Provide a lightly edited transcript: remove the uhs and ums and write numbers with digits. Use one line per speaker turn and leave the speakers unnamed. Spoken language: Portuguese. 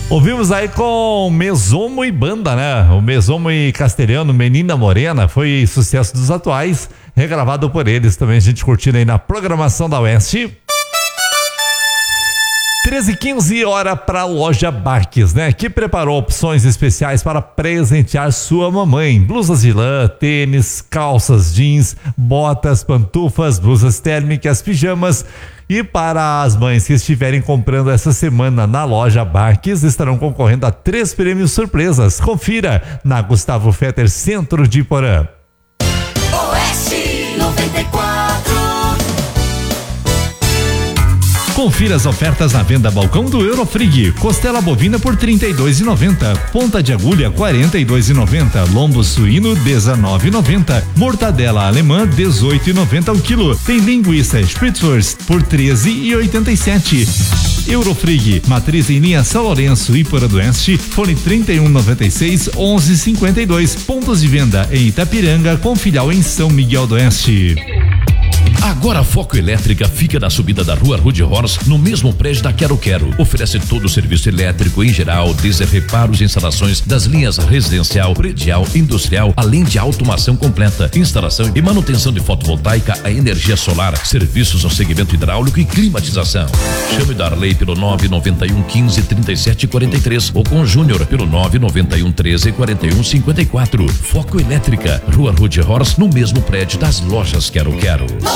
Ouvimos aí com Mesomo e Banda, né? O Mesomo e Castelhano, Menina Morena, foi sucesso dos atuais, regravado por eles também, a gente curtindo aí na programação da Oeste. 13h15, hora para a loja Baques, né? Que preparou opções especiais para presentear sua mamãe. Blusas de lã, tênis, calças jeans, botas, pantufas, blusas térmicas, pijamas. E para as mães que estiverem comprando essa semana na loja Baques, estarão concorrendo a 3 prêmios surpresas. Confira na Gustavo Fetter, Centro de Porã.
Oeste 94.
Confira as ofertas na venda balcão do Eurofrig. Costela bovina por R$ 32,90. Ponta de agulha R$ 42,90. Lombo suíno R$ 19,90. Mortadela alemã R$ 18,90 ao quilo. Tem linguiça Spritzwurst por R$ 13,87. Eurofrig, matriz em linha São Lourenço e Porã do Oeste, fone 3196-1152. Pontos de venda em Itapiranga, com filial em São Miguel do Oeste.
Agora a Foco Elétrica fica na subida da Rua Rude Horse, no mesmo prédio da Quero Quero. Oferece todo o serviço elétrico em geral, desde reparos e instalações das linhas residencial, predial, industrial, além de automação completa, instalação e manutenção de fotovoltaica a energia solar, serviços no segmento hidráulico e climatização. Chame Darley pelo 991 15 37 43 ou com Júnior pelo 991 13 41 54. Foco Elétrica, Rua Rude Horse, no mesmo prédio das lojas Quero Quero.